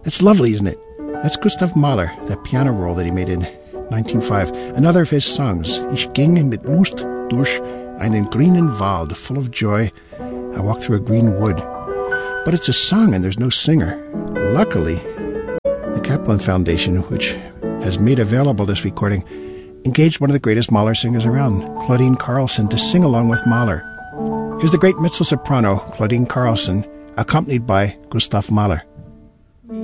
It's lovely, isn't it? That's Gustav Mahler, that piano roll that he made in 1905. Another of his songs, Ich ging mit Lust durch einen grünen Wald, full of joy. I walked through a green wood. But it's a song and there's no singer. Luckily, the Kaplan Foundation, which has made available this recording, engaged one of the greatest Mahler singers around, Claudine Carlson, to sing along with Mahler. Here's the great mezzo-soprano, Claudine Carlson, accompanied by Gustav Mahler.